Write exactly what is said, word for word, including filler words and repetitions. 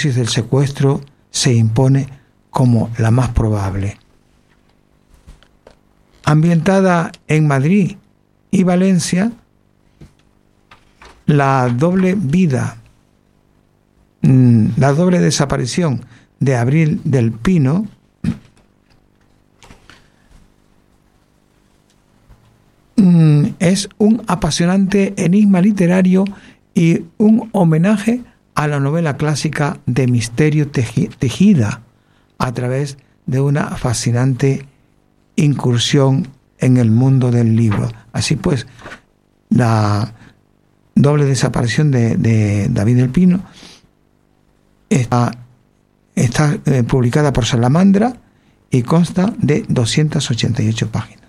hipótesis del secuestro se impone como la más probable. Ambientada en Madrid y Valencia, la doble vida, la doble desaparición de Abril del Pino es un apasionante enigma literario y un homenaje a la novela clásica de misterio tejida a través de una fascinante incursión en el mundo del libro. Así pues, la doble desaparición de, de David del Pino está, está eh, publicada por Salamandra y consta de doscientas ochenta y ocho páginas.